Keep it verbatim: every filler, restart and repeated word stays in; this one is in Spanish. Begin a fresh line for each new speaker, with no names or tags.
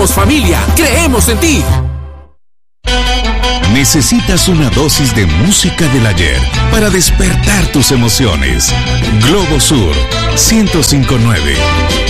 Somos familia, creemos en ti.
¿Necesitas una dosis de música del ayer para despertar tus emociones? Globo Sur ciento cinco punto nueve.